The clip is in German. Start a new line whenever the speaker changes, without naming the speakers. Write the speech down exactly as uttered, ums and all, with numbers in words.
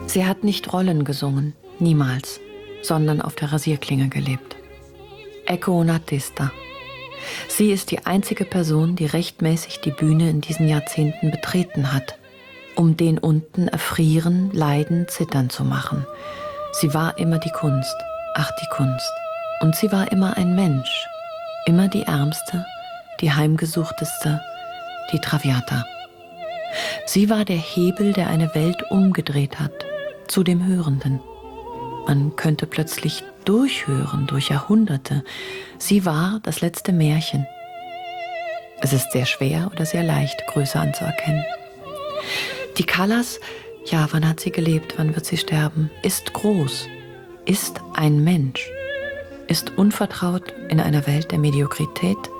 Sie hat nicht Rollen gesungen, niemals, sondern auf der Rasierklinge gelebt. Ecco un artista. Sie ist die einzige Person, die rechtmäßig die Bühne in diesen Jahrzehnten betreten hat, um den unten erfrieren, leiden, zittern zu machen. Sie war immer die Kunst, ach die Kunst. Und sie war immer ein Mensch, immer die Ärmste, die Heimgesuchteste, die Traviata. Sie war der Hebel, der eine Welt umgedreht hat, zu dem Hörenden. Man könnte plötzlich durchhören durch Jahrhunderte. Sie war das letzte Märchen. Es ist sehr schwer oder sehr leicht, Größe anzuerkennen. Die Callas, ja, wann hat sie gelebt, wann wird sie sterben, ist groß, ist ein Mensch, ist unvertraut in einer Welt der Mediokrität,